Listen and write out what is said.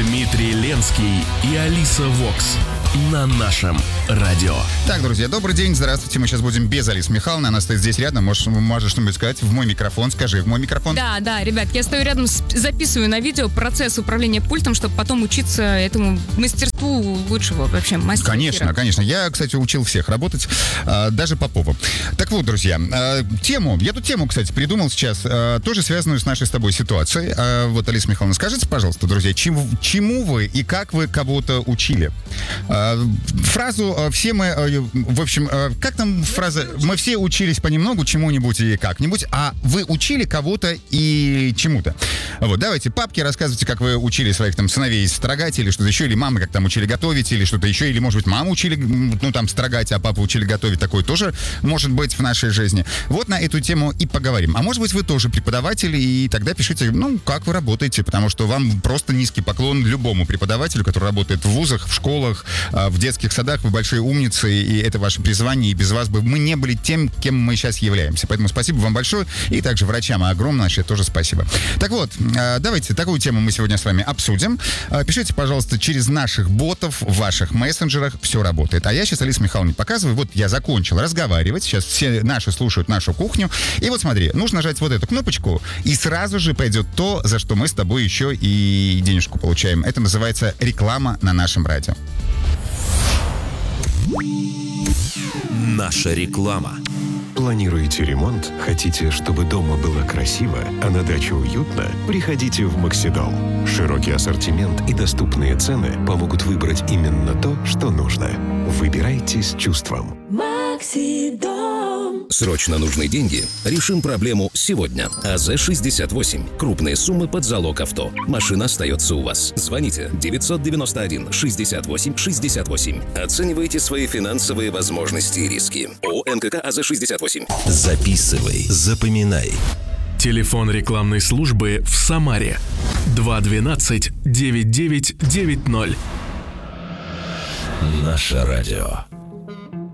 Дмитрий Ленский и Алиса Вокс на нашем радио. Так, друзья, добрый день, здравствуйте. Мы сейчас будем без Алисы Михайловны. Она стоит здесь рядом. Можешь что-нибудь сказать в мой микрофон? Скажи в мой микрофон. Да, ребят, я стою рядом, записываю на видео процесс управления пультом, чтобы потом учиться этому мастерству лучшего вообще мастера. Конечно. Я, кстати, учил всех работать, даже Попова. Так вот, друзья, я тут тему, кстати, придумал сейчас, тоже связанную с нашей с тобой ситуацией. Вот, Алиса Михайловна, скажите, пожалуйста, друзья, чему вы и как вы кого-то учили? Фразу «все мы», в общем, как там фраза? «Мы все учились понемногу чему-нибудь и как-нибудь», а вы учили кого-то и чему-то. Вот, давайте, папки, рассказывайте, как вы учили своих там сыновей строгать или что-то еще, или мамы как там учили готовить, или что-то еще, или, может быть, маму учили, строгать, а папу учили готовить. Такое тоже может быть в нашей жизни. Вот на эту тему и поговорим. А может быть, вы тоже преподаватель, и тогда пишите, как вы работаете, потому что вам просто низкий поклон любому преподавателю, который работает в вузах, в школах, в детских садах. Вы большие умницы, и это ваше призвание, и без вас бы мы не были тем, кем мы сейчас являемся. Поэтому спасибо вам большое, и также врачам огромное тоже спасибо. Так вот, давайте такую тему мы сегодня с вами обсудим. Пишите, пожалуйста, через наших ботов в ваших мессенджерах, все работает. А я сейчас Алисе Михайловне показываю, вот я закончил разговаривать, сейчас все наши слушают нашу кухню, и вот смотри, нужно нажать вот эту кнопочку, и сразу же пойдет то, за что мы с тобой еще и денежку получаем. Это называется реклама на нашем радио. Наша реклама. Планируете ремонт? Хотите, чтобы дома было красиво, а на даче уютно? Приходите в Максидом. Широкий ассортимент и доступные цены помогут выбрать именно то, что нужно. Выбирайте с чувством. Максидом. Срочно нужны деньги? Решим проблему сегодня. АЗ-68. Крупные суммы под залог авто. Машина остается у вас. Звоните 991-68-68. Оценивайте свои финансовые возможности и риски. ООО НКК АЗ-68. Записывай, запоминай. Телефон рекламной службы в Самаре 212-9990. Наше радио.